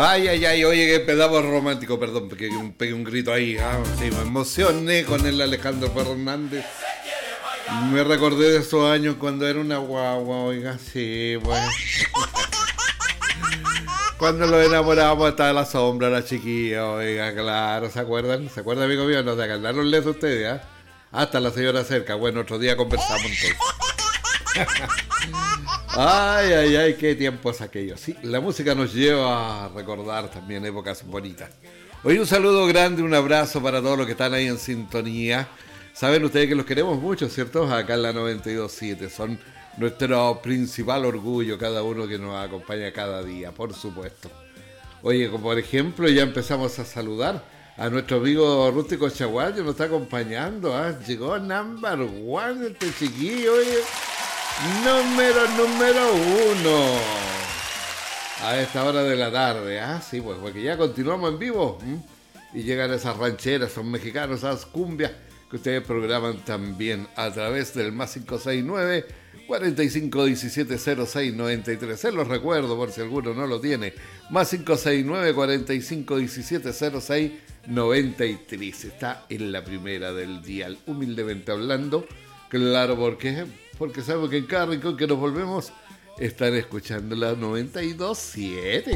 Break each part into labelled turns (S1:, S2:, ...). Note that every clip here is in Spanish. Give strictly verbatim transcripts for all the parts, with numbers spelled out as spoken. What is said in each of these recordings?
S1: Ay, ay, ay, oye, que pedazo romántico, perdón, porque pegué un grito ahí. Ah, sí, me emocioné con el Alejandro Fernández. Me recordé de esos años cuando era una guagua, oiga, sí, pues. Cuando lo enamorábamos estaba la sombra, la chiquilla, oiga, claro, ¿se acuerdan? ¿Se acuerdan, amigo mío? No se acordaron de ustedes, ¿ah? ¿eh? Hasta la señora cerca. Bueno, otro día conversamos entonces. Ay, ay, ay, qué tiempos aquellos. Sí, la música nos lleva a recordar también épocas bonitas. Hoy un saludo grande, un abrazo para todos los que están ahí en sintonía. Saben ustedes que los queremos mucho, ¿cierto? Acá en la noventa y dos punto siete. Son nuestro principal orgullo, cada uno que nos acompaña cada día, por supuesto. Oye, como por ejemplo, ya empezamos a saludar a nuestro amigo Rústico Chaguayo, nos está acompañando. ¿eh? Llegó number one este chiquillo, oye. Número, número uno. A esta hora de la tarde, ¿ah? Sí, pues, porque ya continuamos en vivo. ¿m? Y llegan esas rancheras, son mexicanos, esas cumbias que ustedes programan también a través del más cinco seis nueve, cuatro cinco uno siete, cero seis nueve tres. Se los recuerdo por si alguno no lo tiene. Más cinco seis nueve, cuatro cinco uno siete, cero seis nueve tres. Está en la primera del dial, humildemente hablando. Claro, porque, porque sabemos que en cada rincón que nos volvemos están escuchando la noventa y dos punto siete.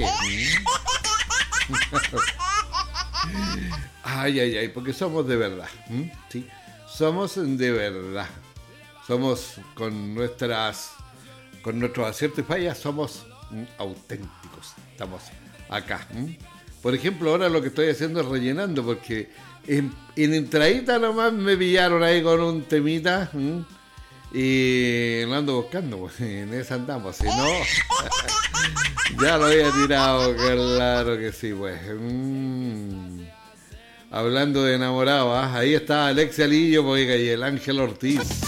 S1: Ay, ay, ay, porque somos de verdad. ¿m? Sí, somos de verdad. Somos con nuestras, con nuestros aciertos y fallas, somos ¿m? auténticos. Estamos acá. ¿m? Por ejemplo, ahora lo que estoy haciendo es rellenando, porque en, en entradita nomás me pillaron ahí con un temita. ¿m? Y lo ando buscando, pues, en esa andamos, si no, ya lo había tirado, claro que sí, pues. Mm. Hablando de enamorado, ¿eh? Ahí está Alexia Lillo, pues, y el Ángel Ortiz.